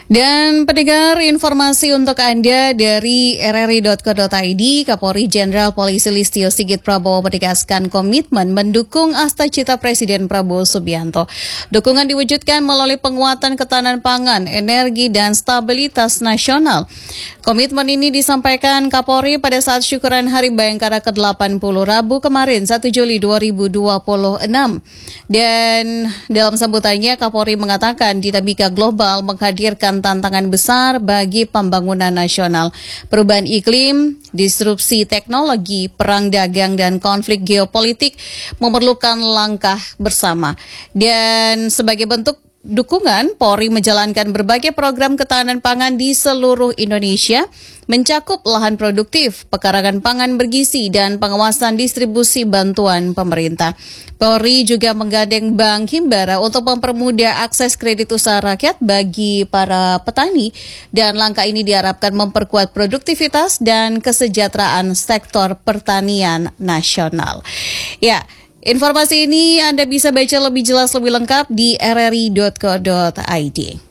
Dan pendengar, informasi untuk Anda dari rri.co.id, Kapolri Jenderal Polisi Listio Sigit Prabowo menegaskan komitmen mendukung Asta Cita Presiden Prabowo Subianto. Dukungan diwujudkan melalui penguatan ketahanan pangan, energi, dan stabilitas nasional. Komitmen ini disampaikan Kapolri pada saat syukuran Hari Bayangkara ke-80 Rabu kemarin, 1 Juli 2026. Dan dalam sambutannya, Kapolri mengatakan dinamika global menghadirkan tantangan besar bagi pembangunan nasional. Perubahan iklim, disrupsi teknologi, perang dagang, dan konflik geopolitik memerlukan langkah bersama. Dan sebagai bentuk dukungan, Polri menjalankan berbagai program ketahanan pangan di seluruh Indonesia, mencakup lahan produktif, pekarangan pangan bergizi, dan pengawasan distribusi bantuan pemerintah. Polri juga menggandeng Bank Himbara untuk mempermudah akses kredit usaha rakyat bagi para petani, dan langkah ini diharapkan memperkuat produktivitas dan kesejahteraan sektor pertanian nasional. Ya, informasi ini Anda bisa baca lebih jelas, lebih lengkap di rri.co.id.